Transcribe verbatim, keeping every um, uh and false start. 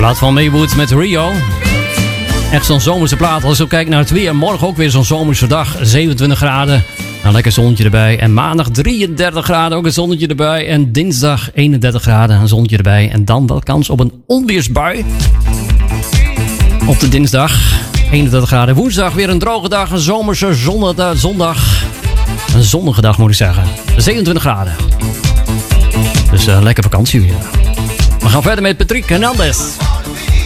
Plaat van Maywood met Rio. Echt zo'n zomerse plaat. Als ik kijk naar het weer, morgen ook weer zo'n zomerse dag. zevenentwintig graden. Nou, lekker zonnetje erbij. En maandag drieëndertig graden, ook een zonnetje erbij. En dinsdag eenendertig graden, een zonnetje erbij. En dan wel kans op een onweersbui. Op de dinsdag eenendertig graden. Woensdag weer een droge dag, een zomerse zondag. zondag. Een zonnige dag moet ik zeggen. zevenentwintig graden. Dus uh, lekker vakantie weer. We gaan verder met Patrick Hernandez.